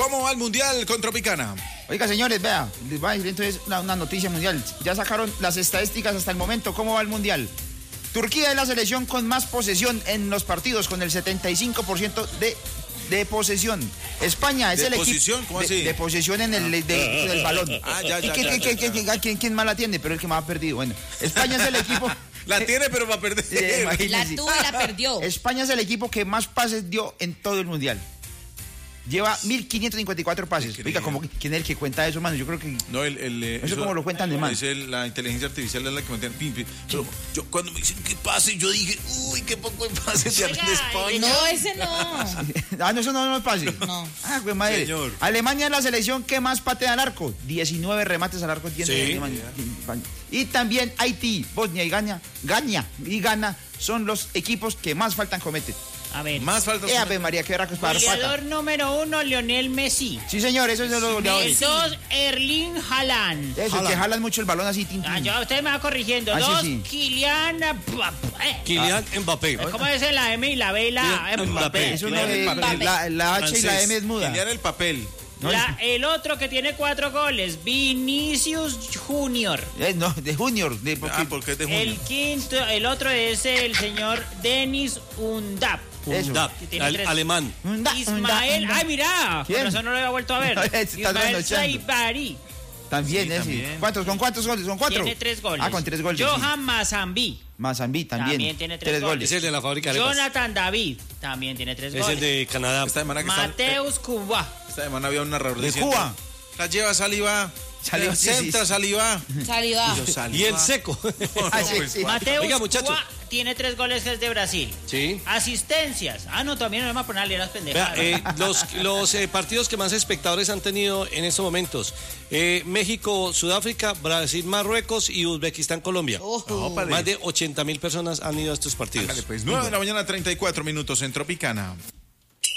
¿Cómo va el Mundial con Tropicana? Oiga, señores, vea, les voy a decir entonces una noticia mundial. Ya sacaron las estadísticas hasta el momento. ¿Cómo va el Mundial? Turquía es la selección con más posesión en los partidos, con el 75% de posesión. España es el equipo... ¿Cómo así? De posesión en del balón. ¿Y quién más la tiene? Pero el que más ha perdido. Bueno, España es el equipo... La tiene, pero va a perder. La tuvo y la perdió. España es el equipo que más pases dio en todo el Mundial. Lleva 1.554 pases. Oiga, ¿quién es el que cuenta eso, mano? Yo creo que... No, eso como lo cuentan de más. La inteligencia artificial es la que mantiene... Yo cuando me dicen que pase, yo dije, uy, qué poco de pases de España. No, ese no. No, eso no es fácil. No. Pues madre. Señor. Alemania es la selección que más patea al arco. 19 remates al arco tiene Alemania. Y también Haití, Bosnia y Ghana son los equipos que más faltan cometen. A ver. Más faltas. Ave María, qué baracos para dar pata. Goleador número 1, Lionel Messi. Sí, señor, eso es los goleadores. 2, Erling Haaland. Eso, que jalan mucho el balón así. Usted me va corrigiendo. 2, sí. Kylian Mbappé. ¿Cómo es la M y la B y la Mbappé. Eso no es, la H y la M es muda. Kylian el papel. El otro que tiene 4 goles, Vinicius Junior. No, de Junior. ¿Por qué es de Junior? El quinto, el otro es el señor Denis Undap. Alemán. Ismael, ay mira, ¿Quién? por eso no lo había vuelto a ver. Ismael Saibari. También, Sí, también. ¿Con cuántos goles? ¿Son 4? Tiene 3 goles. Con 3 goles. Johan Mazambi. Mazambi también Tiene 3 goles. Es el de la fábrica de arepas. Jonathan David también tiene 3 Es goles. el de Canadá. Esta semana que Mateus Cuba. esta semana había un narrador ¿De diciendo, Cuba? La lleva Saliba. Saliba, sí, Centra sí. Saliba. Saliva. Y el seco. Sí. Mateus Oiga, muchachos. Cuba tiene 3 goles que es de Brasil. Sí. Asistencias. No, también no me va a poner las pendejadas. Vea, los partidos que más espectadores han tenido en estos momentos. México, Sudáfrica, Brasil, Marruecos y Uzbekistán, Colombia. Más de 80,000 personas han ido a estos partidos. Hágale, pues, 9 de la mañana, 34 minutos en Tropicana.